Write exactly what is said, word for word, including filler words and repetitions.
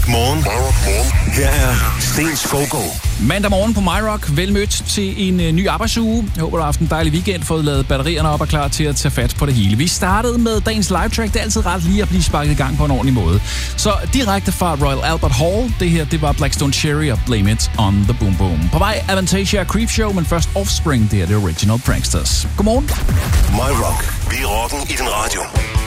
Rock Morgen. Her er Sten Skovgaard. Mandag morgen på MyRock. Vel mødt til en øh, ny arbejdsuge. Jeg håber, du har haft en dejlig weekend, fået lavet batterierne op og klar til at tage fat på det hele. Vi startede med dagens live track. Det er altid ret lige at blive sparket i gang på en ordentlig måde. Så direkte fra Royal Albert Hall. Det her, det var Blackstone Cherry og Blame It on the Boom Boom. På vej Avantasia og Creepshow, men først Offspring. Det er The Original Pranksters. Godmorgen. MyRock. Vi er rocken i din radio.